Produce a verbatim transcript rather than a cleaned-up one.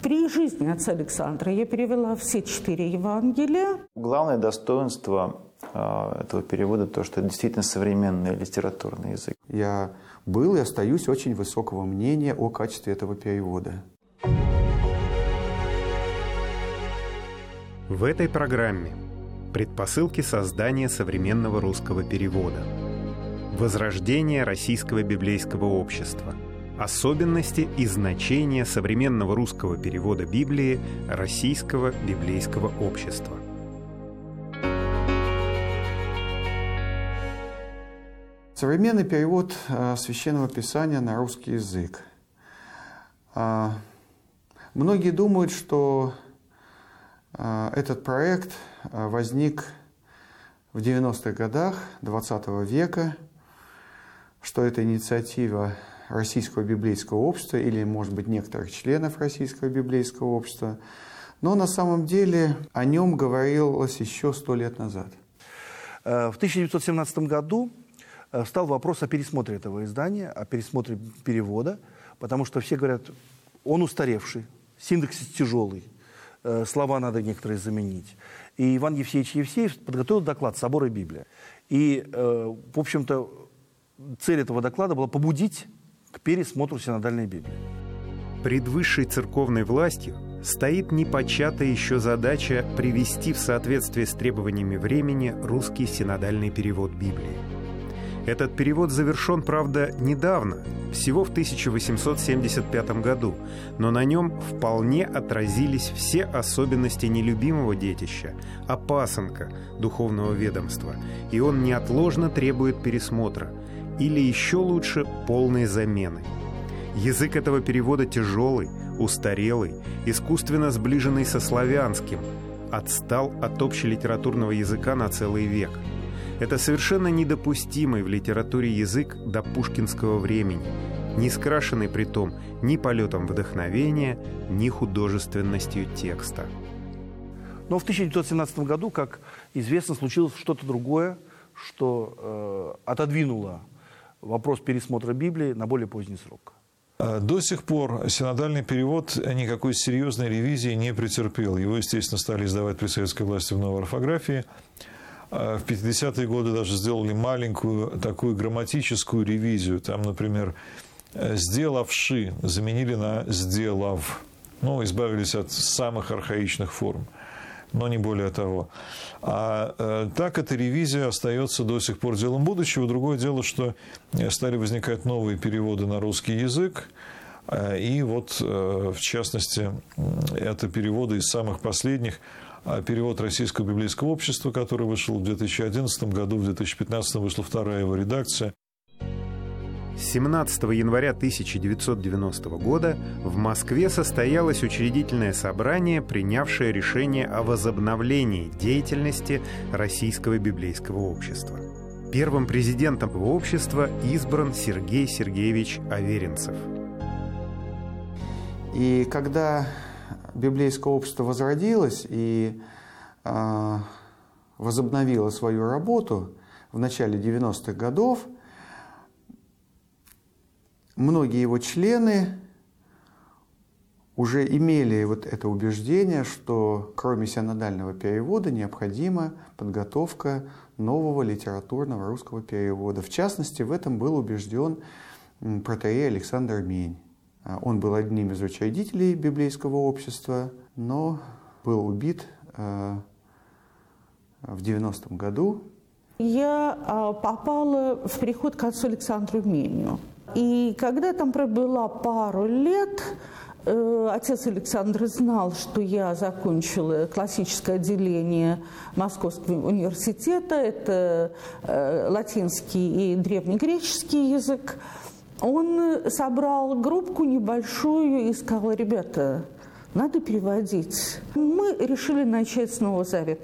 При жизни отца Александра я перевела все четыре Евангелия. Главное достоинство этого перевода то, что это действительно современный литературный язык. Я был и остаюсь очень высокого мнения о качестве этого перевода. В этой программе предпосылки создания современного русского перевода, возрождение российского библейского общества, особенности и значения современного русского перевода Библии российского библейского общества. Современный перевод Священного Писания на русский язык. Многие думают, что этот проект возник в девяностых годах двадцатого века, что это инициатива Российского библейского общества или, может быть, некоторых членов Российского библейского общества. Но на самом деле о нем говорилось еще сто лет назад. В тысяча девятьсот семнадцатом году встал вопрос о пересмотре этого издания, о пересмотре перевода, потому что все говорят, он устаревший, синтаксис тяжелый, слова надо некоторые заменить. И Иван Евсеевич Евсеев подготовил доклад «Собор и Библия». И, в общем-то, цель этого доклада была побудить к пересмотру синодальной Библии. Пред высшей церковной властью стоит непочатая еще задача привести в соответствие с требованиями времени русский синодальный перевод Библии. Этот перевод завершен, правда, недавно, всего в тысяча восемьсот семьдесят пятом году, но на нем вполне отразились все особенности нелюбимого детища, опасанка духовного ведомства, и он неотложно требует пересмотра, или еще лучше полной замены. Язык этого перевода тяжелый, устарелый, искусственно сближенный со славянским, отстал от общелитературного языка на целый век. Это совершенно недопустимый в литературе язык до пушкинского времени, не скрашенный притом ни полетом вдохновения, ни художественностью текста. Но в тысяча девятьсот семнадцатом году, как известно, случилось что-то другое, что э, отодвинуло вопрос пересмотра Библии на более поздний срок. До сих пор синодальный перевод никакой серьезной ревизии не претерпел. Его, естественно, стали издавать при советской власти в новой орфографии. В пятидесятые годы даже сделали маленькую такую грамматическую ревизию. Там, например, «сделавши» заменили на «сделав». Ну, избавились от самых архаичных форм, но не более того. А э, так эта ревизия остается до сих пор делом будущего. Другое дело, что стали возникать новые переводы на русский язык. Э, и вот, э, в частности, это переводы из самых последних. Перевод Российского библейского общества, который вышел в две тысячи одиннадцатом году, в две тысячи пятнадцатом вышла вторая его редакция. семнадцатого января тысяча девятьсот девяностого года в Москве состоялось учредительное собрание, принявшее решение о возобновлении деятельности Российского библейского общества. Первым президентом этого общества избран Сергей Сергеевич Аверинцев. И когда библейское общество возродилось и э, возобновило свою работу в начале девяностых годов, многие его члены уже имели вот это убеждение, что кроме синодального перевода необходима подготовка нового литературного русского перевода. В частности, в этом был убежден протоиерей Александр Мень. Он был одним из учредителей библейского общества, но был убит э, в девяностом году. Я э, попала в приход к отцу Александру Меню. И когда там пробыла пару лет, э, отец Александр знал, что я закончила классическое отделение Московского университета, это э, латинский и древнегреческий язык. Он собрал группку небольшую и сказал: ребята, надо переводить. Мы решили начать с Нового Завета